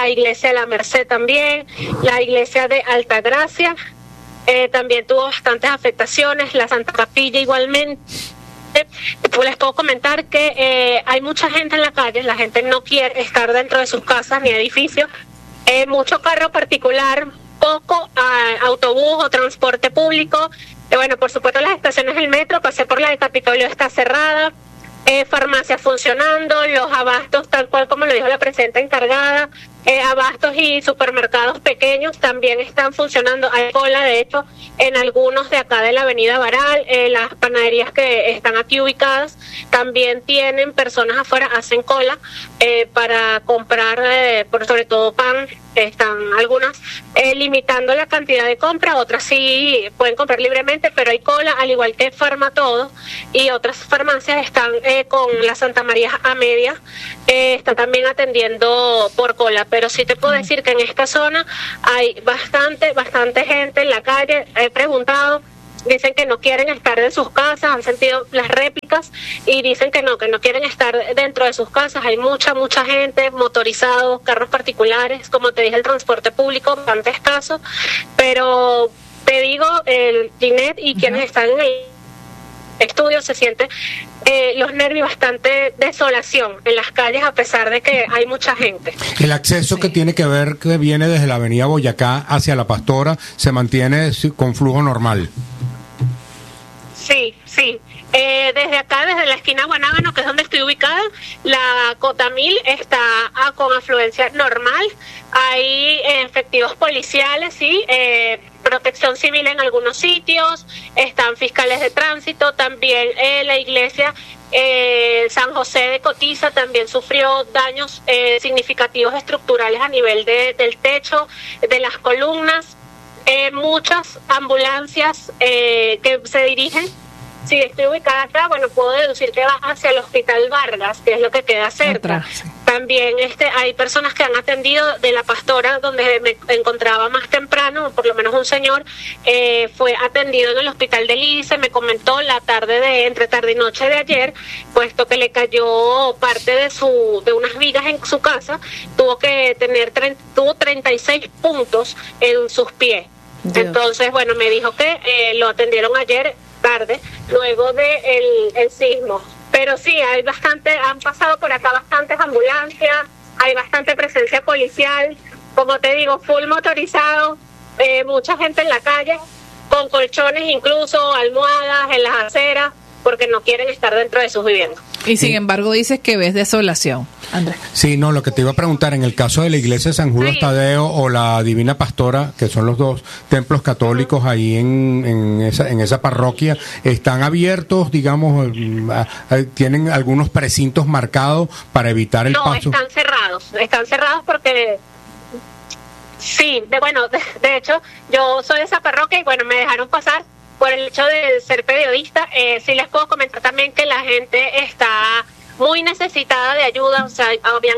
la iglesia de la Merced también, la iglesia de Altagracia, también tuvo bastantes afectaciones, la Santa Capilla igualmente. Pues les puedo comentar que hay mucha gente en la calle, la gente no quiere estar dentro de sus casas ni edificios, mucho carro particular, poco autobús o transporte público. Bueno, por supuesto las estaciones del metro, pasé por la de Capitolio, está cerrada, farmacias funcionando, los abastos tal cual como lo dijo la presidenta encargada, abastos y supermercados pequeños también están funcionando. Hay cola, de hecho, en algunos de acá de la avenida Baral, las panaderías que están aquí ubicadas también tienen personas afuera, hacen cola para comprar, sobre todo pan. Están algunas limitando la cantidad de compra, otras sí pueden comprar libremente, pero hay cola, al igual que Farmatodo y otras farmacias están con la Santa María a media, están también atendiendo por cola. Pero sí te puedo decir que en esta zona hay bastante gente en la calle. He preguntado, dicen que no quieren estar en sus casas, han sentido las réplicas y dicen que no quieren estar dentro de sus casas. Hay mucha gente, motorizados, carros particulares, como te dije, el transporte público bastante escaso, pero te digo, el Ginette y quienes están en el estudio se siente los nervios, bastante desolación en las calles a pesar de que hay mucha gente. El acceso que tiene que ver, que viene desde la avenida Boyacá hacia La Pastora, se mantiene con flujo normal. Sí. Desde acá, desde la esquina Guanábano, que es donde estoy ubicada, la Cotamil está con afluencia normal. Hay efectivos policiales, sí, protección civil en algunos sitios, están fiscales de tránsito, también la iglesia San José de Cotiza también sufrió daños significativos estructurales a nivel del techo, de las columnas. Muchas ambulancias que se dirigen. Si estoy ubicada acá, bueno, puedo deducir que va hacia el Hospital Vargas, que es lo que queda cerca. También hay personas que han atendido de La Pastora, donde me encontraba más temprano, por lo menos un señor fue atendido en el Hospital del ICE, me comentó entre tarde y noche de ayer, puesto que le cayó parte de unas vigas en su casa, tuvo 36 puntos en sus pies. Dios. Entonces, bueno, me dijo que lo atendieron ayer tarde, luego el sismo. Pero sí, han pasado por acá bastantes ambulancias, hay bastante presencia policial, como te digo, full motorizado, mucha gente en la calle, con colchones incluso, almohadas en las aceras, porque no quieren estar dentro de sus viviendas. Y sin embargo dices que ves desolación, Andrés. Sí, no, lo que te iba a preguntar, en el caso de la iglesia de San Judas Tadeo o la Divina Pastora, que son los dos templos católicos ahí en esa parroquia, ¿están abiertos, digamos, tienen algunos precintos marcados para evitar el paso? No, están cerrados porque... Sí, de hecho, yo soy de esa parroquia y bueno, me dejaron pasar por el hecho de ser periodista. Sí les puedo comentar también que la gente está muy necesitada de ayuda, o sea, obviamente